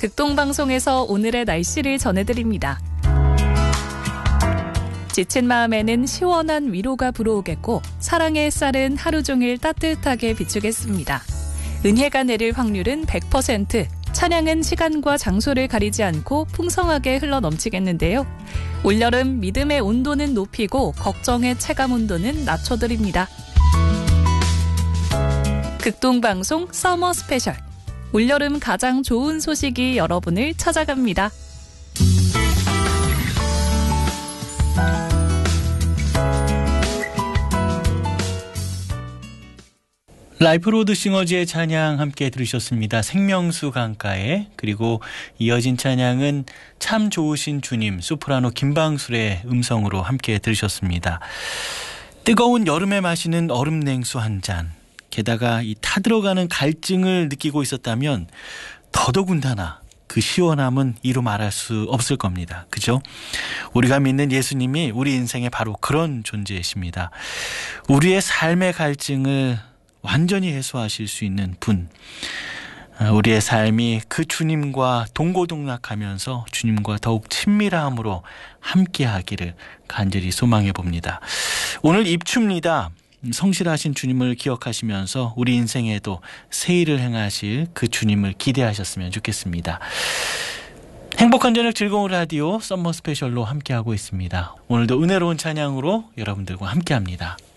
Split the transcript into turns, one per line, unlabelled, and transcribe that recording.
극동방송에서 오늘의 날씨를 전해드립니다. 지친 마음에는 시원한 위로가 불어오겠고 사랑의 햇살은 하루 종일 따뜻하게 비추겠습니다. 은혜가 내릴 확률은 100%, 찬양은 시간과 장소를 가리지 않고 풍성하게 흘러넘치겠는데요. 올여름 믿음의 온도는 높이고 걱정의 체감 온도는 낮춰드립니다. 극동방송 서머 스페셜. 올여름 가장 좋은 소식이 여러분을 찾아갑니다.
라이프 로드 싱어즈의 찬양 함께 들으셨습니다. 생명수 강가에, 그리고 이어진 찬양은 참 좋으신 주님, 소프라노 김방술의 음성으로 함께 들으셨습니다. 뜨거운 여름에 마시는 얼음 냉수 한 잔, 게다가 이 타들어가는 갈증을 느끼고 있었다면 더더군다나 그 시원함은 이루 말할 수 없을 겁니다. 그죠? 우리가 믿는 예수님이 우리 인생에 바로 그런 존재이십니다. 우리의 삶의 갈증을 완전히 해소하실 수 있는 분, 우리의 삶이 그 주님과 동고동락하면서 주님과 더욱 친밀함으로 함께하기를 간절히 소망해 봅니다. 오늘 입추입니다. 성실하신 주님을 기억하시면서 우리 인생에도 새 일을 행하실 그 주님을 기대하셨으면 좋겠습니다. 행복한 저녁 즐거운 라디오 썸머 스페셜로 함께하고 있습니다. 오늘도 은혜로운 찬양으로 여러분들과 함께합니다.